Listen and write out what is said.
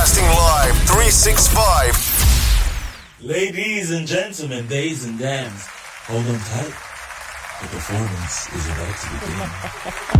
Broadcasting live 365. Ladies and gentlemen, days and dams, hold on tight. The performance is about to begin.